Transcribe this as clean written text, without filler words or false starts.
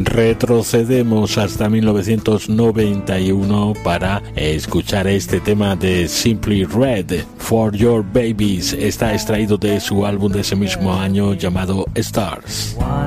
Retrocedemos hasta 1991 para escuchar este tema de Simply Red, For Your Babies. Está extraído de su álbum de ese mismo año llamado Stars.